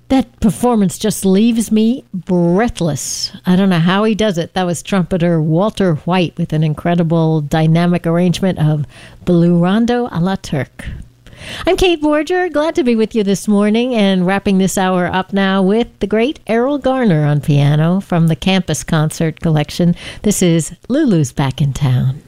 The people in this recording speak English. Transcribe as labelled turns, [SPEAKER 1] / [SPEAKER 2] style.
[SPEAKER 1] That performance just leaves me breathless. I don't know how he does it. That was trumpeter Walter White with an incredible dynamic arrangement of Blue Rondo a la Turk. I'm Kate Borger, glad to be with you this morning and wrapping this hour up now with the great Errol Garner on piano from the Campus Concert Collection. This is Lulu's Back in Town.